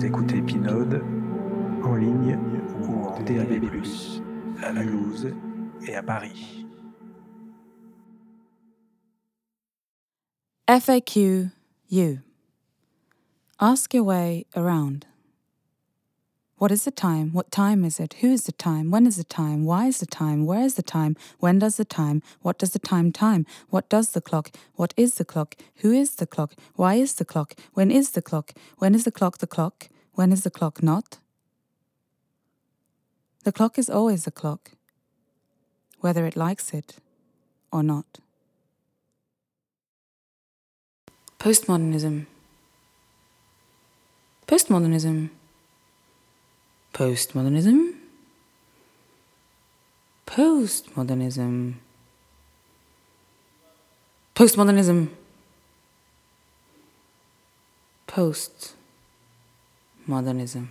Vous écoutez Pinode, en ligne ou en DAB+, à Mulhouse et à Paris. FAQ U. Ask your way around. What is the time? What time is it? Who is the time? When is the time? Why is the time? Where is the time? When does the time? What does the time time? What does the clock? What is the clock? Who is the clock? Why is the clock? When is the clock? When is the clock the clock? When is the clock not? The clock is always the clock, whether it likes it or not. Postmodernism. Postmodernism. Postmodernism. Postmodernism. Postmodernism. Postmodernism.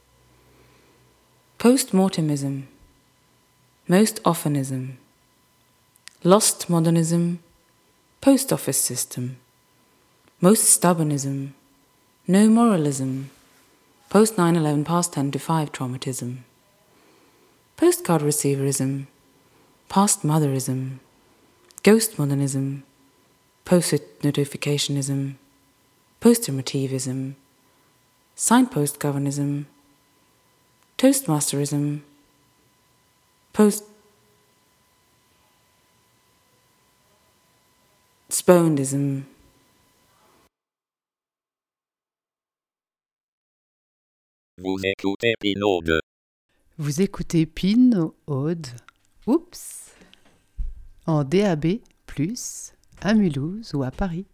Postmortemism. Most oftenism. Lost modernism. Post office system. Most stubbornism. No moralism. Post 9/11 past 10 to 5 traumatism. Postcard receiverism. Past motherism. Ghost modernism. Post-it notificationism. Poster-motivism. Signpost governism. Toastmasterism. Post-sponedism. Vous écoutez Pinode. Vous écoutez Pinode, oups, en DAB+, à Mulhouse ou à Paris.